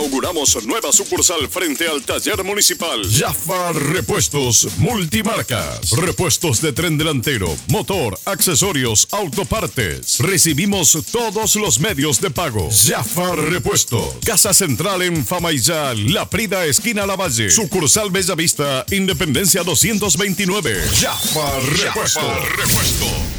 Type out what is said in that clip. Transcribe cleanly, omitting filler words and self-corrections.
Inauguramos nueva sucursal frente al taller municipal. Jafar Repuestos Multimarcas. Repuestos de tren delantero, motor, accesorios, autopartes. Recibimos todos los medios de pago. Jafar Repuestos. Casa Central en Famaillá, La Prida, esquina Lavalle. Sucursal Bellavista, Independencia 229. Jafar Repuestos.